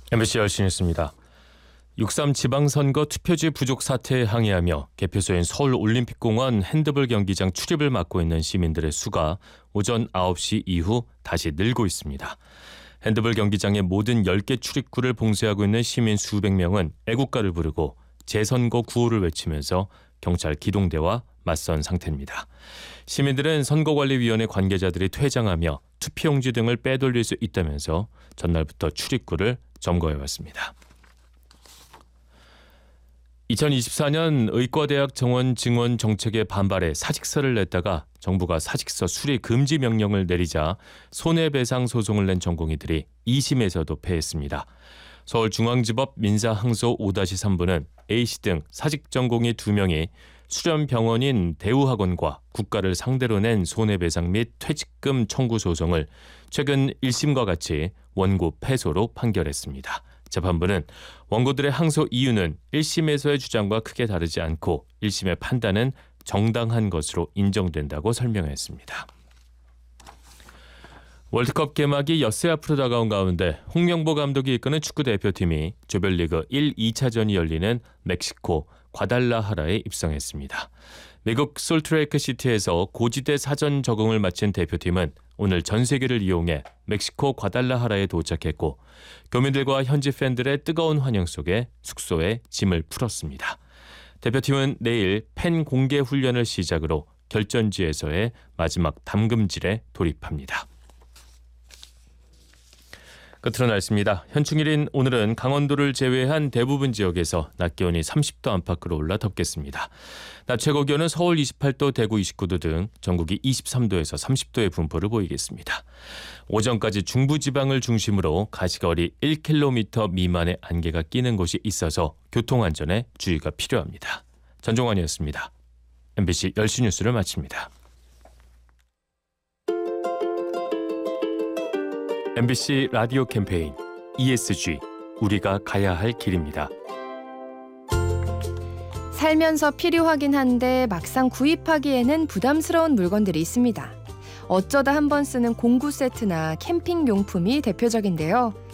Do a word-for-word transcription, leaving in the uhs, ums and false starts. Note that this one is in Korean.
엠비씨 열시 뉴스입니다. 육삼 지방선거 투표지 부족 사태에 항의하며 개표소인 서울올림픽공원 핸드볼 경기장 출입을 막고 있는 시민들의 수가 오전 아홉 시 이후 다시 늘고 있습니다. 핸드볼 경기장의 모든 열 개 출입구를 봉쇄하고 있는 시민 수백 명은 애국가를 부르고 재선거 구호를 외치면서 경찰 기동대와 맞선 상태입니다. 시민들은 선거관리위원회 관계자들이 퇴장하며 투표용지 등을 빼돌릴 수 있다면서 전날부터 출입구를 점거해왔습니다. 이천이십사 년 의과대학 정원 증원 정책에 반발해 사직서를 냈다가 정부가 사직서 수리 금지 명령을 내리자 손해배상 소송을 낸 전공의들이 이 심에서도 패했습니다. 서울중앙지법 민사항소 오 삼 부는 A씨 등 사직 전공의 두 명이 수련 병원인 대우학원과 국가를 상대로 낸 손해배상 및 퇴직금 청구 소송을 최근 일 심과 같이 원고 패소로 판결했습니다. 재판부는 원고들의 항소 이유는 일 심에서의 주장과 크게 다르지 않고 일 심의 판단은 정당한 것으로 인정된다고 설명했습니다. 월드컵 개막이 엿새 앞으로 다가온 가운데 홍명보 감독이 이끄는 축구대표팀이 조별리그 일, 이 차전이 열리는 멕시코 과달라하라에 입성했습니다. 미국 솔트레이크 시티에서 고지대 사전 적응을 마친 대표팀은 오늘 전세기를 이용해 멕시코 과달라하라에 도착했고 교민들과 현지 팬들의 뜨거운 환영 속에 숙소에 짐을 풀었습니다. 대표팀은 내일 팬 공개 훈련을 시작으로 결전지에서의 마지막 담금질에 돌입합니다. 끝으로 날씨입니다. 현충일인 오늘은 강원도를 제외한 대부분 지역에서 낮 기온이 삼십 도 안팎으로 올라 덥겠습니다. 낮 최고 기온은 서울 이십팔 도, 대구 이십구 도 등 전국이 이십삼 도에서 삼십 도의 분포를 보이겠습니다. 오전까지 중부지방을 중심으로 가시거리 일 킬로미터 미만의 안개가 끼는 곳이 있어서 교통안전에 주의가 필요합니다. 전종환이었습니다. 엠비씨 열시 뉴스를 마칩니다. 엠비씨 라디오 캠페인 이에스지 우리가 가야 할 길입니다. 살면서 필요하긴 한데 막상 구입하기에는 부담스러운 물건들이 있습니다. 어쩌다 한번 쓰는 공구 세트나 캠핑 용품이 대표적인데요.